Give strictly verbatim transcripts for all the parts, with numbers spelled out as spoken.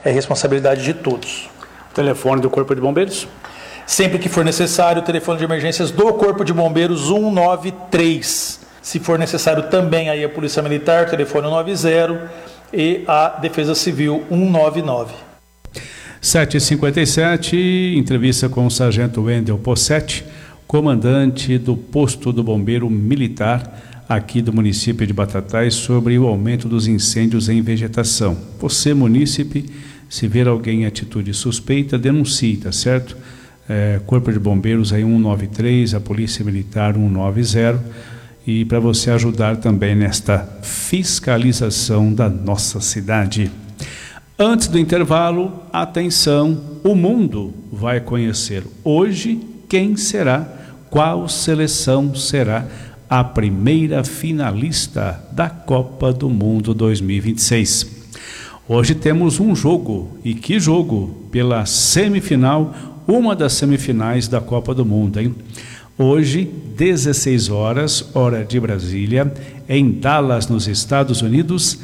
é responsabilidade de todos. Telefone do Corpo de Bombeiros? Sempre que for necessário, o telefone de emergências do Corpo de Bombeiros um nove três. Se for necessário também aí a Polícia Militar, telefone noventa e a Defesa Civil um nove nove. sete e cinquenta e sete, entrevista com o Sargento Wendel Possetti, comandante do Posto do Bombeiro Militar aqui do município de Batatais, sobre o aumento dos incêndios em vegetação. Você, munícipe, se ver alguém em atitude suspeita, denuncie, tá certo? É, Corpo de Bombeiros aí um nove três, a Polícia Militar um nove zero, e para você ajudar também nesta fiscalização da nossa cidade. Antes do intervalo, atenção, o mundo vai conhecer hoje quem será, qual seleção será a primeira finalista da Copa do Mundo dois mil e vinte e seis. Hoje temos um jogo, e que jogo, pela semifinal, uma das semifinais da Copa do Mundo, hein? Hoje, dezesseis horas, hora de Brasília, em Dallas, nos Estados Unidos,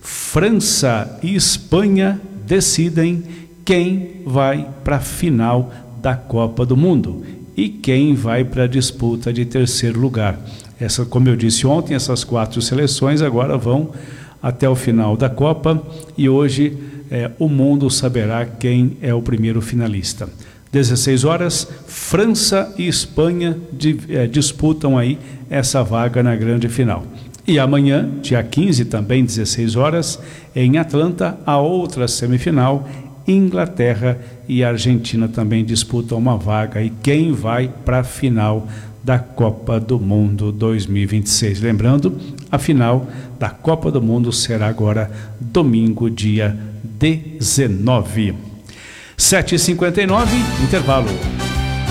França e Espanha decidem quem vai para a final da Copa do Mundo e quem vai para a disputa de terceiro lugar. Essa, como eu disse ontem, essas quatro seleções agora vão até o final da Copa e hoje é, o mundo saberá quem é o primeiro finalista. dezesseis horas, França e Espanha de, é, disputam aí essa vaga na grande final. E amanhã, dia quinze, também dezesseis horas, em Atlanta, a outra semifinal, Inglaterra e Argentina também disputam uma vaga. E quem vai para a final da Copa do Mundo dois mil e vinte e seis? Lembrando, a final da Copa do Mundo será agora domingo, dia dezenove. sete e cinquenta e nove, intervalo.